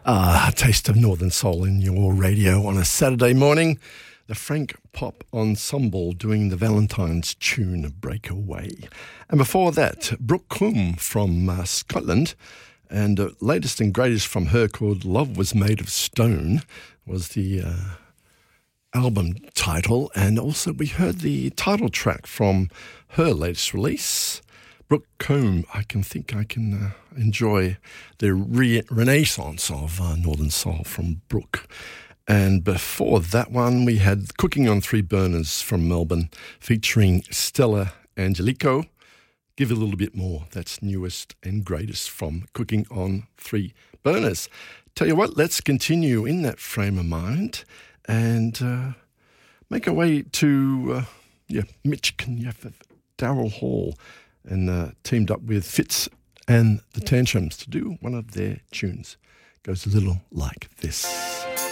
A taste of Northern Soul in your radio on a Saturday morning. The Frank Pop Ensemble doing the Valentine's tune Breakaway. And before that, Brooke Coombe from Scotland, and the latest and greatest from her called Love Was Made of Stone was the album title. And also we heard the title track from her latest release. Brooke Coombe, I can enjoy the renaissance of Northern Soul from Brooke. And before that one, we had Cooking on Three Burners from Melbourne, featuring Stella Angelico. Give it a little bit more. That's newest and greatest from Cooking on Three Burners. Tell you what, let's continue in that frame of mind and make our way to Mitch Knyafov, Daryl Hall, and teamed up with Fitz and the Tantrums to do one of their tunes. Goes a little like this.